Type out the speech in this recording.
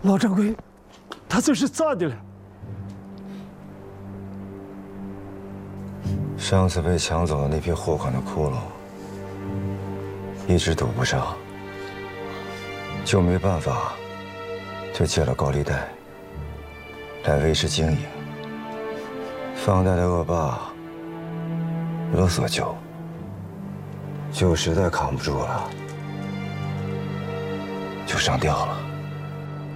老掌柜，他这是咋的了？ 上次被抢走的那批货款的窟窿，一直堵不上，就没办法，就借了高利贷来维持经营。放贷的恶霸勒索就实在扛不住了，就上吊了。